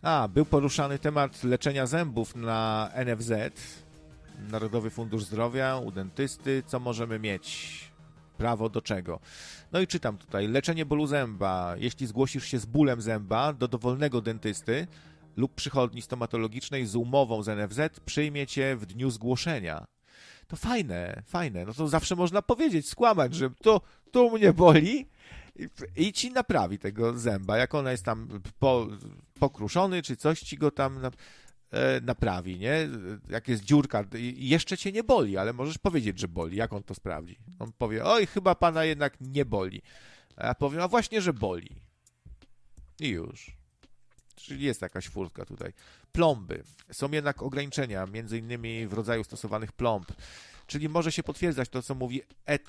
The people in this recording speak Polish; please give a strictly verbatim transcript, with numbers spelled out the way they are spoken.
A, był poruszany temat leczenia zębów na N F Z, Narodowy Fundusz Zdrowia, u dentysty. Co możemy mieć? Prawo do czego? No i czytam tutaj. Leczenie bólu zęba. Jeśli zgłosisz się z bólem zęba do dowolnego dentysty lub przychodni stomatologicznej z umową z N F Z, przyjmie cię w dniu zgłoszenia. To fajne, fajne. No to zawsze można powiedzieć, skłamać, że to tu mnie boli i ci naprawi tego zęba. Jak ona jest tam po, pokruszony, czy coś ci go tam na, e, naprawi, nie? Jak jest dziurka i jeszcze cię nie boli, ale możesz powiedzieć, że boli. Jak on to sprawdzi? On powie, oj, chyba pana jednak nie boli. A ja powiem, a właśnie, że boli. I już. Czyli jest jakaś furtka tutaj. Plomby. Są jednak ograniczenia, między innymi w rodzaju stosowanych plomb. Czyli może się potwierdzać to, co mówi E T